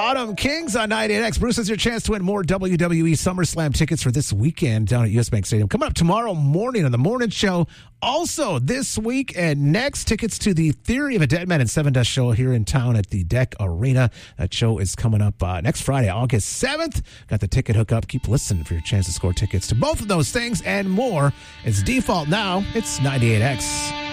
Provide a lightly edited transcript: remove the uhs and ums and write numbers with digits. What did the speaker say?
Autumn Kings on 98X. Bruce has your chance to win more WWE SummerSlam tickets for this weekend down at US Bank Stadium. Coming up tomorrow morning on the morning show. Also this week and next, tickets to the Theory of a Deadman and Seven Dust show here in town at the Deck Arena. That show is coming up next Friday, August 7th. Got the ticket hookup. Keep listening for your chance to score tickets to both of those things and more. It's Default Now. It's 98X.